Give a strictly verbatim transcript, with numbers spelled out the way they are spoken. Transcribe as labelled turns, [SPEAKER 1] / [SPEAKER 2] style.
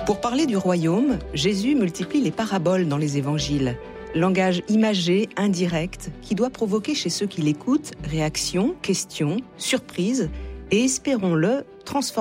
[SPEAKER 1] Pour parler du royaume, Jésus multiplie les paraboles dans les évangiles. Langage imagé, indirect, qui doit provoquer chez ceux qui l'écoutent réaction, questions, surprise et, espérons-le, transformation.